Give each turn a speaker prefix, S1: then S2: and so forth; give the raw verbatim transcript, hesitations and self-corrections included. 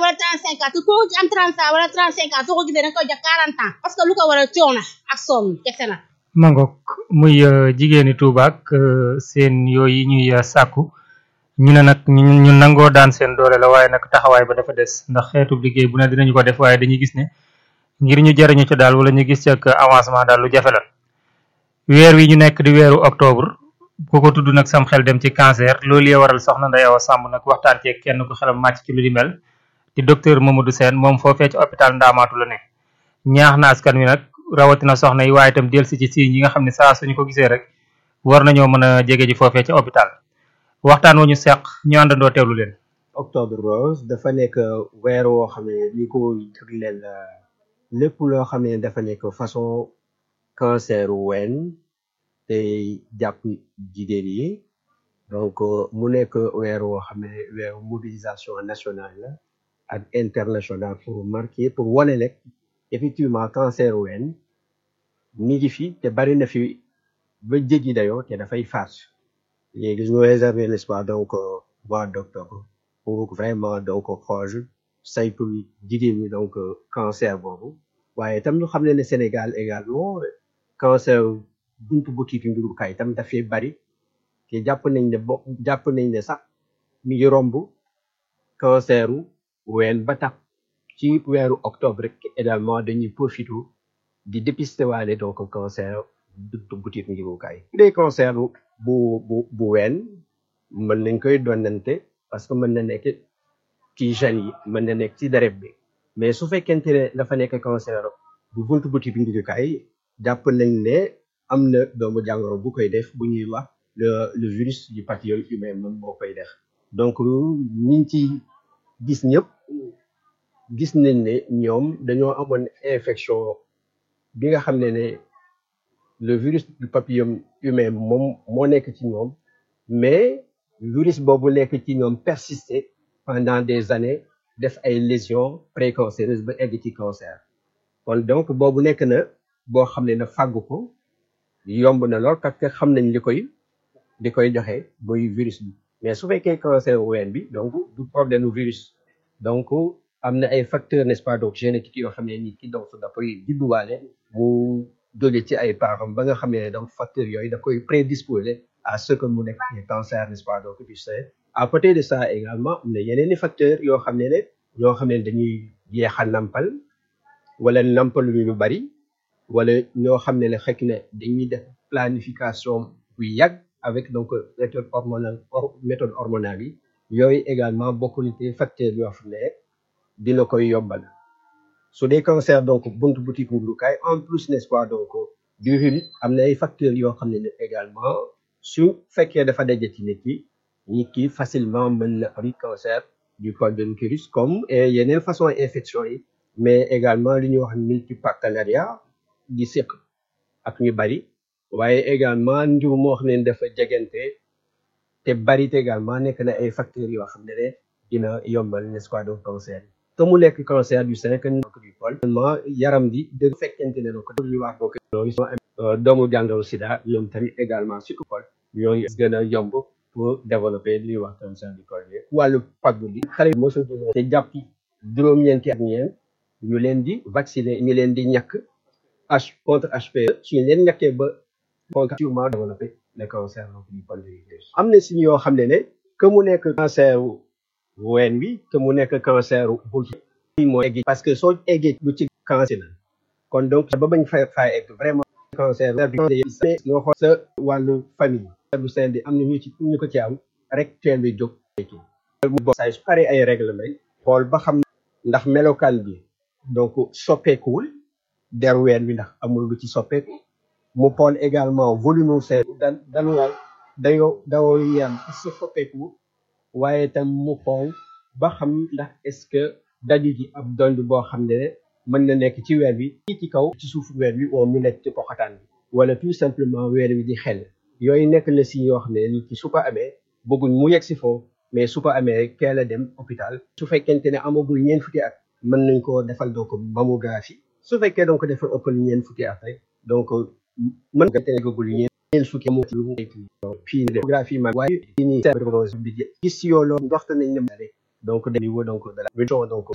S1: wala trente-cinq ans te koo ci am trente ans wala trente-cinq ans soo ko gisee da nga koy jox quarante ans parce que lu ko waral coono ak sonn kese na.
S2: Mangok muy jigéeni Touba ak seen yooyu ñuy sàkku ñu ne nag ñu nangoo daan seen doole la waaye nag taxawaay ba dafa des ndax xeetu liggéey bu ne dinañu ko def waaye dañuy gis ne ngir ñu jariñu ci daal wala ñu gis ci ak avancement daal lu jafe la weer wi ñu nekk di weeru octobre ku ko tudd nag sam xel dem ci cancer loolu yee waral soxna Ndeye Awa Samb nag waxtaan ceeg kenn ku xelam màcc ci lu di mel di docteur Mamadou Sène moom foofee ci hôpital Ndaamaatu la ne ñaax na askan wi nag rawatina soxna yi waaye itam delsi ci signes yi nga xam ne saa suñu ko gisee rek war nañoo mën a jege ji foofee ci hôpital waxtaan wu ñu seq ñu àndandoo teewlu leen.
S3: Octobre rose dafa nekk weer woo xam ne ni ko jagleel lépp loo xam ne dafa nekk façon cancer ween te jàpp jigéen yi donc mu nekk weer woo xam ne weeru mobilisation nationale la ak internationale pour marquer pour wane rek effectivement cancer ween mi ngi fi te bari na fi ba jéggi dayoo te dafay faat léegi ñu réserver n'est-ce pas donc mois d'octobre pour vraiment donc xool saytu jigéen ñi donc cancer boobu waaye itam ñu xam ne ne Sénégal également cancer buntu butitu njurukaay itam dafay bari te jàpp nañ ne bo jàpp nañ ne sax mi ngi romb canceru ween ba tax ci weeru octobre rek également dañuy profité di dépister waale donc cancer buntu butitu njurukaay les cancer bu bu bu ween mën nañ koy donnante parce que mën na nekk ci gènes yi mën na nekk ci deret bi mais su fekkente ne dafa nekk cancer bu buntu butitu njurukaay jàpp nañ ne am na doomu jàngoro bu koy def bu ñuy wax le le virus du papillome humain moom moo koy def donc ñi ci gis ñëpp gis nañ ne ñoom dañoo amoon infection bi nga xam ne ne le virus du papillome humain moom moo nekk ci ñoom mais virus boobu nekk ci ñoom persister pendant des années def ay lésions précancéreuses ba egg ci cancer kon donc boobu nekk na boo xam ne na fàggu ko yomb na lool parce que xam nañ li koy li koy joxe muy virus bi mais su fekkee cancer ween bi donc du problème virus donc am na ay facteurs n'est-ce pas donc génétique yoo xam ne nit ki donc da koy judduwaale mu jóge ci ay parents ba nga xam ne donc facteurs yooyu da koy prédisposer à ce que mu nekk cancer n'est-ce pas donc du sein à côté de ça également am na yeneen i facteurs yoo xam ne ne yoo xam ne dañuy yeex a nampal wala nampal lu bari wala ñoo xam ne ne xëy na dañuy def planification bu yàgg avec donc méthode hormonale méthode hormonale yi yooyu également bokk na ci facteurs yoo xam ne dina koy yombal su dee cancer donc buntu butitu njurukaay en plus n'est-ce pas donc du rhume am na ay facteurs yoo xam ne ne également su fekkee dafa daje ci nit ki nit ki facilement mën na am cancer du col de l'utérus comme yeneen façon infection yi mais également li ñuy wax multipartenariat di séq ak ñu bari waaye également njur moo xam ne dafa jegante te bari te également nekk na ay facteurs yoo xam ne ne dina yombal n'est-ce pas donc cancer te mu nekk cancer du sein que du col yaram bi de fekkente ne ko ñu wax bokk doomu jàngoro sida ñoom tamit également surtout col yooyu gën a yomb pour développer li ñuy wax cancer du col bi wàllu paggu bi xale yi mosul te jàpp juróom-ñeenti ak ñeent ñu leen di vacciner ñu leen di ñàkk H contre H P V suñu leen ñàkkee ba contre sûrement développer le cancer du col de l'utérus am na si yoo xam ne ne que mu nekk cancer ween bi que mu nekk cancer bul moo egg parce que soo eggee lu ci cancer na kon donc ba bañ fay fay egg vraiment cancer ñoo xool sa wàllu famille du sein bi am na ñu ci ñu ko ci am rek teen bi jóg say su paree ay règle may xool ba xam ndax melokaan bi donc soppeekuwul der ween bi ndax amul lu ci soppeeku mu xool également volume sein dan danuwaay dayoo dawoo yam sa soppeeku waaye tam mu xool ba xam ndax est-ce que daju ji ab dond boo xam ne mën na nekk ci weer bi ci kaw ci suuf weer bi oo mu nekk ci poxataan bi wala tout simplement weer bi di xel yooyu nekk na si yoo xam ne nit ki su ko amee bëgguñ mu yegg si foofu mais su ko amee keel a dem hôpital su fekkente ne amagul ñeent fukki at mën nañ ko defal donc mammographie su fekkee donc dafa ëppal ñeent fukki at rek donc mën nga tegagul ñeent fukki mu puis mammographie ma waaye nii bi gis yoo loolu ndoxte nañ ne donc de niveau donc de la donc